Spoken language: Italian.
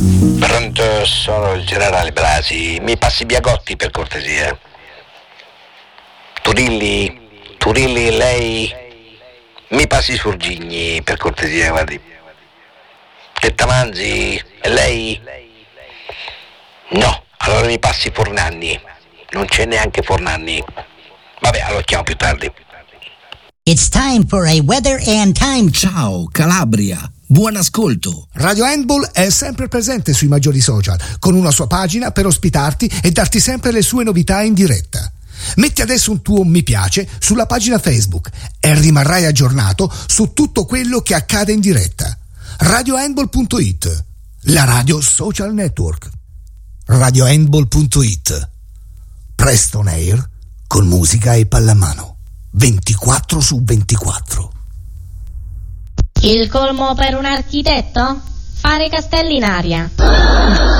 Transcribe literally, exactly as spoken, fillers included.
Pronto, sono il generale Blasi. Mi passi Biagotti per cortesia? Turilli, Turilli, lei mi passi Surgigni per cortesia, guardi. Tettamanzi, e lei? No, allora mi passi Fornanni. Non c'è neanche Fornanni. Vabbè, allora chiamo più tardi. It's time for a weather and time. Ciao Calabria, buon ascolto. Radio Handball è sempre presente sui maggiori social, con una sua pagina per ospitarti e darti sempre le sue novità in diretta. Metti adesso un tuo mi piace sulla pagina Facebook e rimarrai aggiornato su tutto quello che accade in diretta. radio handball punto it, la radio social network. radio handball punto it. Presto on air con musica e pallamano. ventiquattro su ventiquattro. Il colmo per un architetto? Fare castelli in aria.